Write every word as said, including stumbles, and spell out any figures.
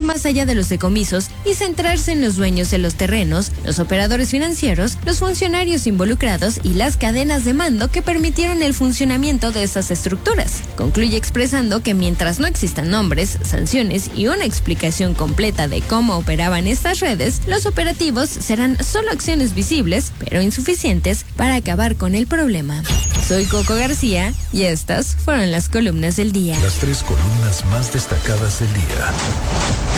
más allá de los decomisos y centrarse en los dueños de los terrenos, los operadores financieros, los funcionarios involucrados y las cadenas de mando que permitieron el funcionamiento de estas estructuras. Concluye expresando que mientras no existan nombres, sanciones y una explicación completa de cómo operaban estas redes, los operativos serán solo acciones visibles, pero insuficientes para acabar con el problema. Soy Coco García y estas fueron las columnas del día. Las tres columnas más destacadas del día.